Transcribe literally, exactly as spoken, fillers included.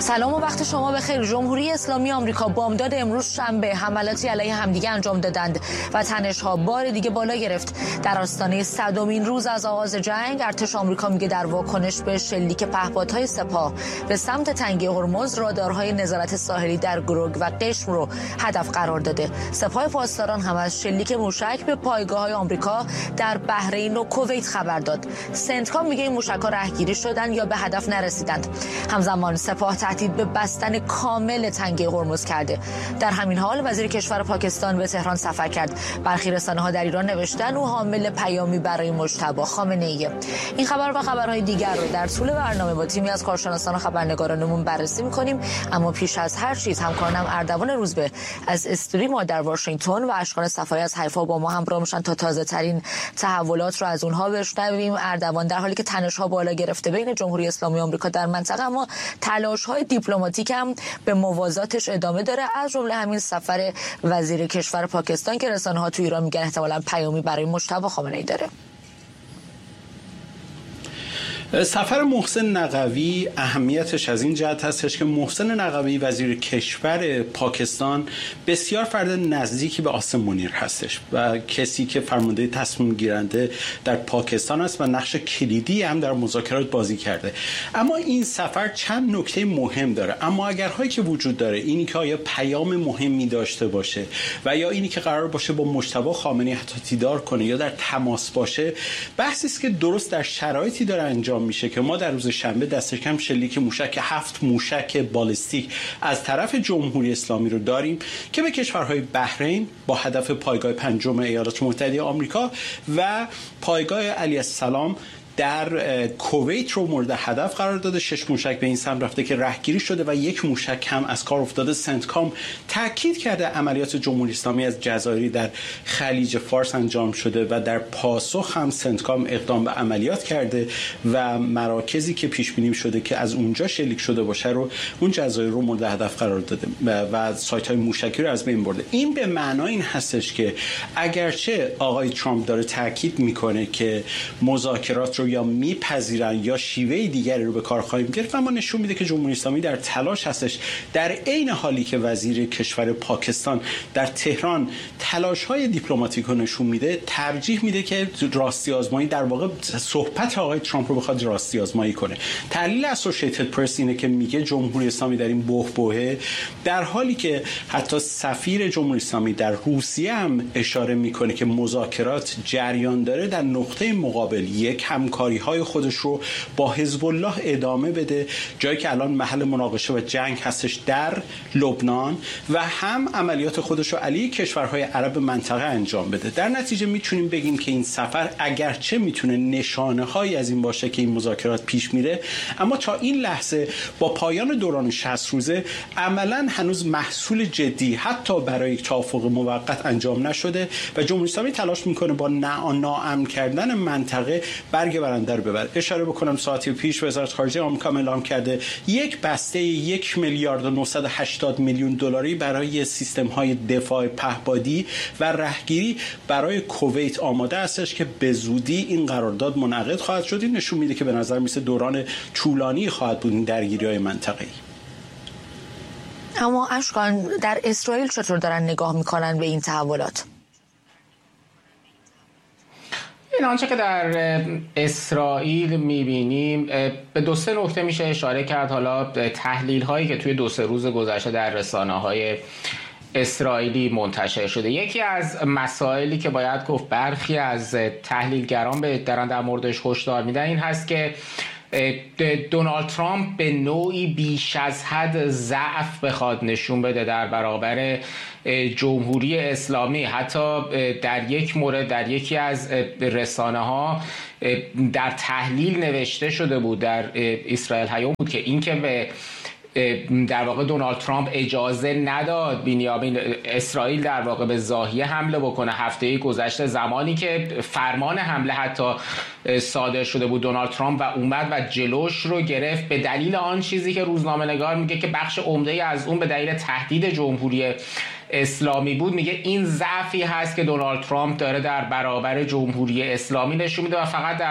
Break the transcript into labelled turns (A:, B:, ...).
A: سلام و وقت شما بخیر. جمهوری اسلامی آمریکا بامداد امروز شنبه حملاتی علیه همدیگه انجام دادند و تنش‌ها بار دیگه بالا گرفت. در آستانه صدمین روز از آغاز جنگ، ارتش آمریکا میگه در واکنش به شلیک پهپادهای سپاه به سمت تنگه هرمز، رادارهای نظارت ساحلی در گروگ و قشم رو هدف قرار داده. سپاه پاسداران هم از شلیک موشک به پایگاه‌های آمریکا در بحرین و کویت خبر داد. سنتکام میگه این موشک‌ها رهگیری شدن یا به هدف نرسیدند. همزمان سپاه تهدید به بستن کامل تنگه هرمز کرده. در همین حال وزیر کشور پاکستان به تهران سفر کرد. برخی رسانه‌ها در ایران نوشتن او حامل پیامی برای مجتبی خامنه‌ای. این خبر و خبرهای دیگر رو در طول برنامه با تیمی از کارشناسان و خبرنگارانمون بررسی می‌کنیم. اما پیش از هر چیز همکارانم اردوان روزبه از استوری ما در واشنگتن و اشکان صفایی از حیفا با ما همراه میشن تا تازه‌ترین تحولات رو از اونها بشنویم. اردوان، در حالی که تنش‌ها بالا گرفته بین جمهوری اسلامی آمریکا در منطقه، اما تلاش‌های دیپلماتیک هم به موازاتش ادامه داره، از جمله همین سفر وزیر کشور پاکستان که رسانه‌ها تو ایران میگن احتمالاً پیامی برای مجتبی خامنه‌ای داره.
B: سفر محسن نقوی اهمیتش از این جهت هستش که محسن نقوی وزیر کشور پاکستان بسیار فرد نزدیکی به عاصم منیر هستش و کسی که فرمانده تصمیم گیرنده در پاکستان است و نقش کلیدی هم در مذاکرات بازی کرده. اما این سفر چند نکته مهم داره، اما اگرهایی که وجود داره اینی که آیا پیام مهمی داشته باشه و یا اینی که قرار باشه با مجتبی خامنه‌ای حتی دیدار کنه یا در تماس باشه، بحثی است که درست در شرایطی داره انجام میشه که ما در روز شنبه دست کم شلیک موشک هفت موشک بالستیک از طرف جمهوری اسلامی رو داریم که به کشورهای بحرین با هدف پایگاه پنجم ایالات متحده آمریکا و پایگاه علی السلام در کویت رو مورد هدف قرار داده. شش موشک به این سمت رفته که رهگیری شده و یک موشک هم از کار افتاده. سنتکام تاکید کرده عملیات جمهوری اسلامی از جزایری در خلیج فارس انجام شده و در پاسخ هم سنتکام اقدام به عملیات کرده و مراکزی که پیش بینی شده که از اونجا شلیک شده باشه رو اون جزایر رو مورد هدف قرار داده و سایت های موشکی رو از بین برده. این به معنای این هستش که اگرچه آقای ترامپ داره تاکید میکنه که مذاکرات رو یا میپذیرن یا شیوه دیگری رو به کار خواهیم گرفت، اما نشون میده که جمهوری اسلامی در تلاش هستش، در عین حالی که وزیر کشور پاکستان در تهران تلاش‌های دیپلماتیک رو نشون میده، ترجیح میده که راستی آزمایی، در واقع صحبت آقای ترامپ رو بخواد راستی آزمایی کنه. تحلیل اسوسییتد پرس اینه که میگه جمهوری اسلامی در این بحبوحه، در حالی که حتی سفیر جمهوری اسلامی در روسیه هم اشاره میکنه که مذاکرات جریان داره، در نقطه مقابل یک همکاری های خودش رو با حزب الله ادامه بده، جایی که الان محل مناقشه و جنگ هستش در لبنان، و هم عملیات خودش رو علیه کشورهای عرب منطقه انجام بده. در نتیجه میتونیم بگیم که این سفر اگرچه میتونه نشانه هایی از این باشه که این مذاکرات پیش میره، اما تا این لحظه با پایان دوران شصت روزه عملاً هنوز محصول جدی حتی برای یک توافق موقت انجام نشده و جمهوری اسلامی تلاش میکنه با ناامن کردن منطقه برگ برنده رو ببره. اشاره بکنم ساعتی پیش وزارت خارجه آمریکا اعلام کرده یک بسته یک میلیارد و نهصد و هشتاد میلیون دلاری برای سیستم‌های دفاع پهپادی و رهگیری برای کویت آماده استش که به زودی این قرارداد منعقد خواهد شد. این نشون میده که به نظر میسه دوران طولانی خواهد بود این درگیری‌های منطقه‌ای.
A: اما اشکان، در اسرائیل چطور دارن نگاه میکنن به این تحولات؟
C: این آنچه که در اسرائیل میبینیم به دو سه نکته میشه اشاره کرد. حالا تحلیل هایی که توی دو سه روز گذشته در رسانه های اسرائیلی منتشر شده، یکی از مسائلی که باید گفت برخی از تحلیلگران به درن در موردش هشدار میدن این هست که دونالد ترامپ به نوعی بیش از حد ضعف بخواد نشون بده در برابر جمهوری اسلامی. حتی در یک مورد در یکی از رسانه ها در تحلیل نوشته شده بود، در اسرائیل هیوم بود، که اینکه به در واقع دونالد ترامپ اجازه نداد بنیامین اسرائیل در واقع به ضاحیه حمله بکنه. هفته گذشته زمانی که فرمان حمله حتی صادر شده بود، دونالد ترامپ و اومد و جلوش رو گرفت به دلیل آن چیزی که روزنامه‌نگار میگه که بخش عمده از اون به دلیل تهدید جمهوری اسلامی بود. میگه این ضعفی هست که دونالد ترامپ داره در برابر جمهوری اسلامی نشون میده و فقط در